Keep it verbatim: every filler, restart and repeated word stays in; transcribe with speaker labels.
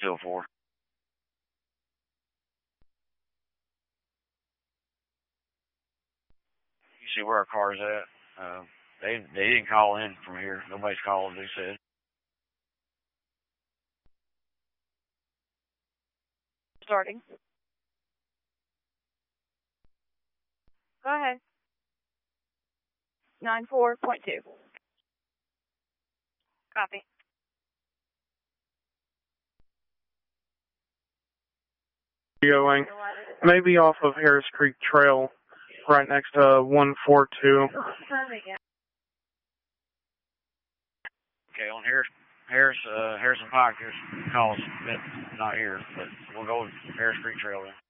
Speaker 1: two oh four. You see where our car's at? Uh, they they didn't call in from here. Nobody's called, they said.
Speaker 2: Starting. Go ahead. nine four point two. Copy.
Speaker 3: Going maybe off of Harris Creek Trail, right next to one four two.
Speaker 1: Okay, on Harris, Harris, uh, Harrison Pike, there's calls that not here, but we'll go Harris Creek Trail then.